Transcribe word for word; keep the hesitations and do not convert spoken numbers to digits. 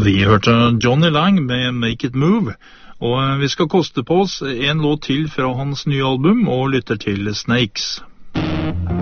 Vi hørte Johnny Lang med Make It Move, og vi skal koste på oss en låt til fra hans nye album og lytter til Snakes.